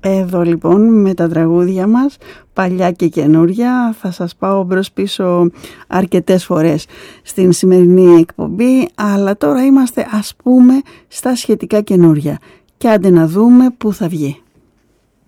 Εδώ λοιπόν με τα τραγούδια μας, παλιά και καινούρια, θα σας πάω μπρος πίσω αρκετές φορές στην σημερινή εκπομπή, αλλά τώρα είμαστε ας πούμε στα σχετικά καινούρια και άντε να δούμε πού θα βγει.